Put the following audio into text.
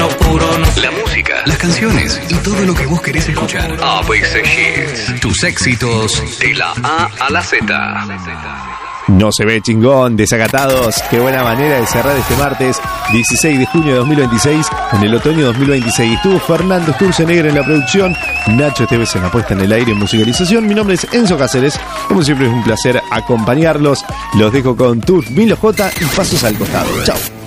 bueno, puro no. La música, las canciones y todo lo que vos querés escuchar. ABC Hits. Tus éxitos de la A a la Z. No se ve chingón, Desacatados. Qué buena manera de cerrar este martes 16 de junio de 2026. En el otoño 2026 estuvo Fernando Sturzenegger en la producción, Nacho Esteves en la puesta en el aire y musicalización. Mi nombre es Enzo Cáceres. Como siempre es un placer acompañarlos. Los dejo con Turf, Milo J y Pasos al Costado. Chao.